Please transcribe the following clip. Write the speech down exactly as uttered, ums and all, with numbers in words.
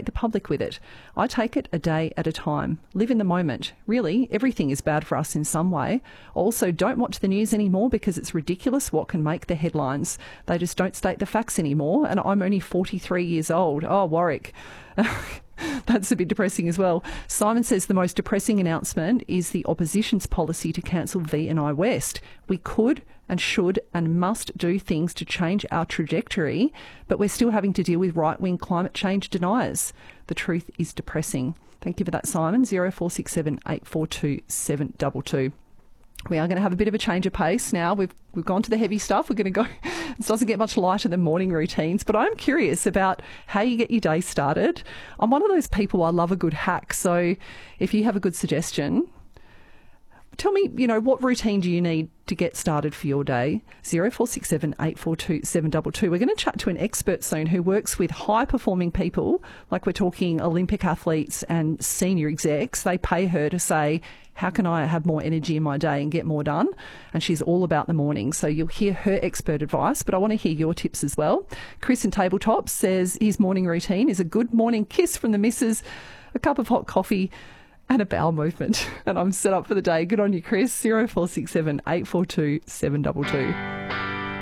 inundate the public with it. I take it a day at a time. Live in the moment. Really, everything is bad for us in some way. Also, don't watch the news anymore because it's ridiculous what can make the headlines. They just don't state the facts anymore, and I'm only forty-three years old. Oh, Warwick. That's a bit depressing as well. Simon says the most depressing announcement is the opposition's policy to cancel V and I West. We could and should and must do things to change our trajectory, but we're still having to deal with right-wing climate change deniers. The truth is depressing. Thank you for that, Simon. zero four six seven eight four two seven two two. We are going to have a bit of a change of pace now. We've we've gone to the heavy stuff. We're going to go. It doesn't get much lighter than morning routines, but I'm curious about how you get your day started. I'm one of those people, I love a good hack. So if you have a good suggestion, tell me, you know, what routine do you need to get started for your day? zero four six seven eight four two seven two two. We're going to chat to an expert soon who works with high-performing people, like we're talking Olympic athletes and senior execs. They pay her to say, how can I have more energy in my day and get more done? And she's all about the morning. So you'll hear her expert advice, but I want to hear your tips as well. Chris in Tabletop says his morning routine is a good morning kiss from the missus, a cup of hot coffee, and a bowel movement. And I'm set up for the day. Good on you, Chris. zero four six seven eight four two seven two two.